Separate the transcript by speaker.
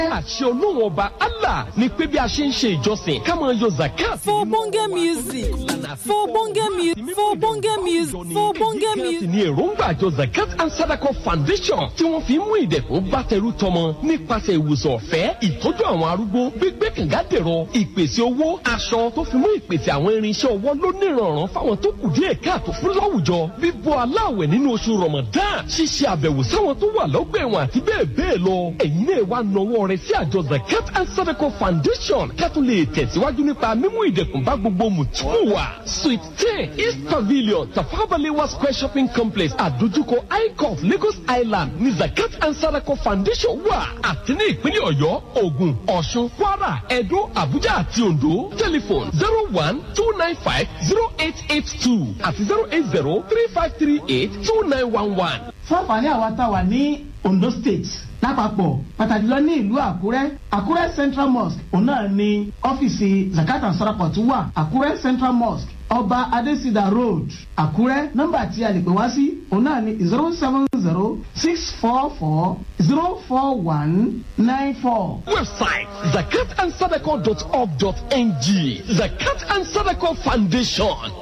Speaker 1: àṣẹ Ọlọ́run ọba Allah ní pé bí a ṣe ń ṣe ìjọsìn ká máa yọ zakat.
Speaker 2: For bonge music, for bonge music, for bonge music, for bonge music.
Speaker 1: ní èròǹgbà àjọ Zakat and Sadaqah Foundation tí wọ́n fi mú ìdẹ̀kùn bá tẹrú tọmọ nípasẹ̀ ìwòsàn ọ̀fẹ́, ìtọ́jú àwọn arúgbó, gbígbé kànga dẹ̀rọ, ìpèsè owó, aṣọ tó fi mú ìpèsè àwọn irinṣẹ́ ọwọ́ lónìrànràn fáwọn tó kù díẹ̀ káàtó fún láwùjọ, bíbọ́ aláwẹ̀ nínú oṣù Ramadan, ṣíṣe àbẹ̀wò sáwọn tó wà lọ́gbà ẹ̀wọ̀n àti bẹ́ẹ̀ bẹ́ẹ̀ lọ. ẹ̀yin náà wá nawọ́ rẹ̀ sí àjọ Zakat and Sadaqah Foundation ká tún lè tẹ̀síwájú nípa mímú ìdẹ̀kùn bá gbogbo mùtúmù wa. Suite 10 East Pavilion Tafabalewa Square Shopping Complex àdójúkọ ICOF Lagos Island ní Zakat and Sadaqah Foundation wà. àti ní ìpínlẹ̀ Ọ̀yọ́, Ògùn, Ọ̀ṣun, Kwara, Ẹdó, Àbújá àti Oǹdó. Telephone 01-295-0882 àti 080-3538-2911.
Speaker 3: fún àǹfààní àwa tá a wà ní Ondo State lápapọ̀ pàtàkì lọ ní ìlú Àkúrẹ́ Central Mosque òun náà ni ọ́fíìsì Zakat and Sadaqah tó wà. Àkúrẹ́ Central Mosque Ọba Adesida Road Àkúrẹ́. Nọ́mbà tí a lè pè wá sí òun náà ni 070-644-04194.
Speaker 1: Website zakatandsadaqah.org.ng. Zakat and Sadaqah Foundation.